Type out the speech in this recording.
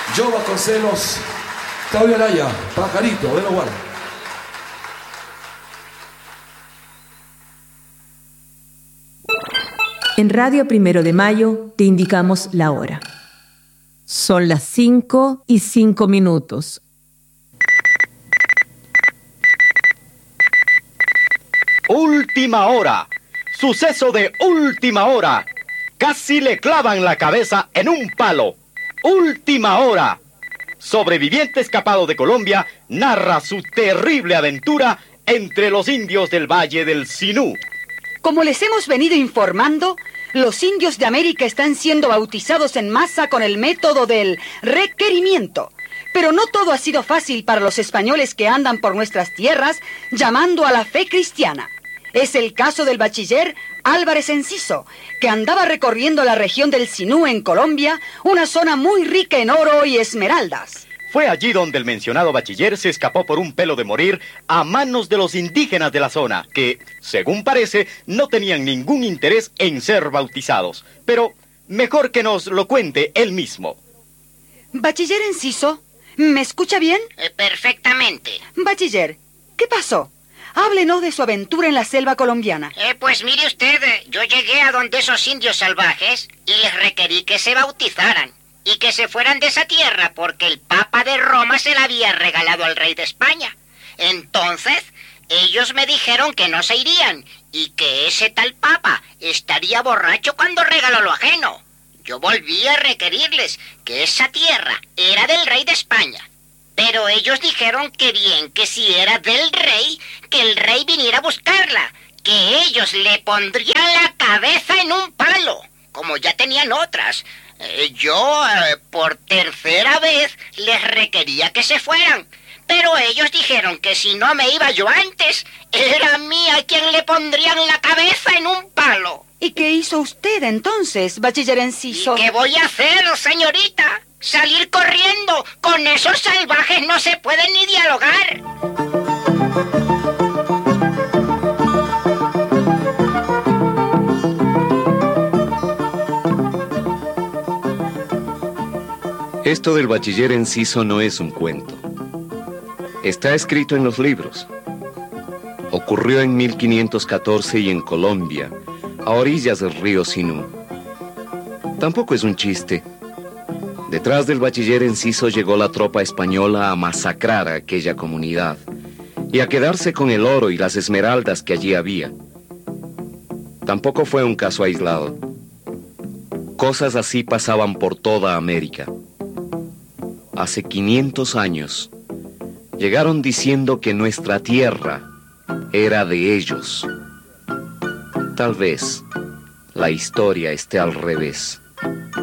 Joe Vasconcelos, Claudio Araya, Pajarito, de los guardas. En Radio 1 de Mayo te indicamos la hora. Son las 5:05. Última hora. Suceso de última hora. Casi le clavan la cabeza en un palo. Última hora. Sobreviviente escapado de Colombia narra su terrible aventura entre los indios del Valle del Sinú. Como les hemos venido informando, los indios de América están siendo bautizados en masa con el método del requerimiento. Pero no todo ha sido fácil para los españoles que andan por nuestras tierras llamando a la fe cristiana. Es el caso del bachiller Álvarez Enciso, que andaba recorriendo la región del Sinú en Colombia, una zona muy rica en oro y esmeraldas. Fue allí donde el mencionado bachiller se escapó por un pelo de morir a manos de los indígenas de la zona, que, según parece, no tenían ningún interés en ser bautizados. Pero mejor que nos lo cuente él mismo. Bachiller Enciso, ¿me escucha bien? Perfectamente. Bachiller, ¿qué pasó? Háblenos de su aventura en la selva colombiana. Pues mire usted, yo llegué a donde esos indios salvajes y les requerí que se bautizaran y que se fueran de esa tierra porque el Papa de Roma se la había regalado al rey de España. Entonces, ellos me dijeron que no se irían y que ese tal Papa estaría borracho cuando regaló lo ajeno. Yo volví a requerirles que esa tierra era del rey de España. Pero ellos dijeron que bien, que si era del rey, que el rey viniera a buscarla, que ellos le pondrían la cabeza en un palo, como ya tenían otras. Yo, por tercera vez, les requería que se fueran, pero ellos dijeron que si no me iba yo antes, era a mí a quien le pondrían la cabeza en un palo. ¿Y qué hizo usted entonces, bachiller Enciso? ¿Y qué voy a hacer, señorita? Salir corriendo. Con esos salvajes no se puede ni dialogar. Esto del bachiller Enciso no es un cuento. Está escrito en los libros. Ocurrió en 1514 y en Colombia, a orillas del río Sinú. Tampoco es un chiste. Detrás del bachiller Enciso llegó la tropa española a masacrar a aquella comunidad y a quedarse con el oro y las esmeraldas que allí había. Tampoco fue un caso aislado. Cosas así pasaban por toda América. Hace 500 años, llegaron diciendo que nuestra tierra era de ellos. Tal vez la historia esté al revés.